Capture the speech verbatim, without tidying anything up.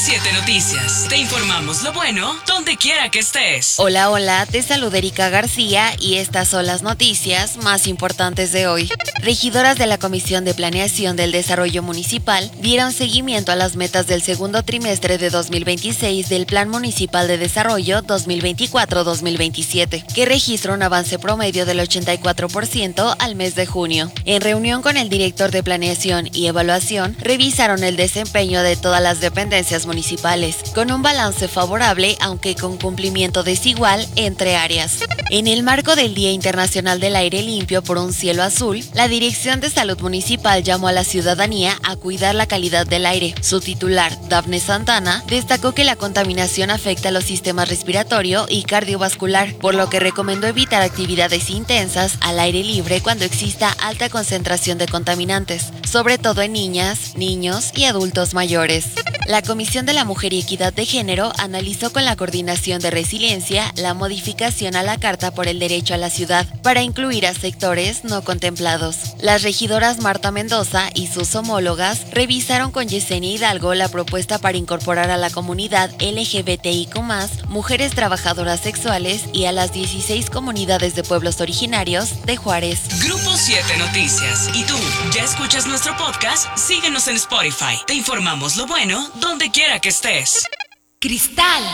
Siete Noticias. Te informamos lo bueno donde quiera que estés. Hola, hola, te saluda Erika García y estas son las noticias más importantes de hoy. Regidoras de la Comisión de Planeación del Desarrollo Municipal dieron seguimiento a las metas del segundo trimestre de dos mil veintiséis del Plan Municipal de Desarrollo dos mil veinticuatro a dos mil veintisiete, que registra un avance promedio del ochenta y cuatro por ciento al mes de junio. En reunión con el director de Planeación y Evaluación, revisaron el desempeño de todas las dependencias municipales, con un balance favorable aunque con cumplimiento desigual entre áreas. En el marco del Día Internacional del Aire Limpio por un Cielo Azul, la Dirección de Salud Municipal llamó a la ciudadanía a cuidar la calidad del aire. Su titular, Dafne Santana, destacó que la contaminación afecta los sistemas respiratorio y cardiovascular, por lo que recomendó evitar actividades intensas al aire libre cuando exista alta concentración de contaminantes, sobre todo en niñas, niños y adultos mayores. La Comisión de la Mujer y Equidad de Género analizó con la Coordinación de Resiliencia la modificación a la Carta por el Derecho a la Ciudad para incluir a sectores no contemplados. Las regidoras Marta Mendoza y sus homólogas revisaron con Yesenia Hidalgo la propuesta para incorporar a la comunidad L G B T I Q más, mujeres trabajadoras sexuales y a las dieciséis comunidades de pueblos originarios de Juárez. Grupo siete Noticias. ¿Y tú ya escuchas nuestro podcast? Síguenos en Spotify. Te informamos lo bueno donde quiera que estés. Cristal.